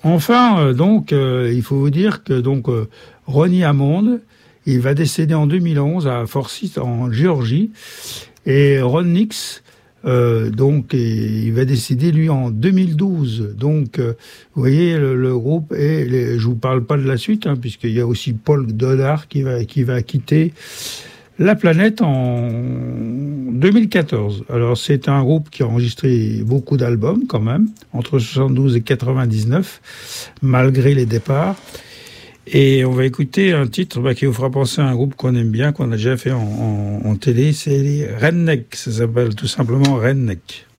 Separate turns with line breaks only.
Enfin, il faut vous dire que Ronnie Hammond, il va décéder en 2011 à Fort Smith en Géorgie, et Ron Nix, il va décéder lui en 2012. Donc, vous voyez, le groupe je vous parle pas de la suite, puisqu'il y a aussi Paul Goddard qui va quitter la planète en 2014. Alors, c'est un groupe qui a enregistré beaucoup d'albums quand même, entre 72 et 99, malgré les départs. Et on va écouter un titre qui vous fera penser à un groupe qu'on aime bien, qu'on a déjà fait en télé, c'est les Redneck. Ça s'appelle tout simplement Redneck.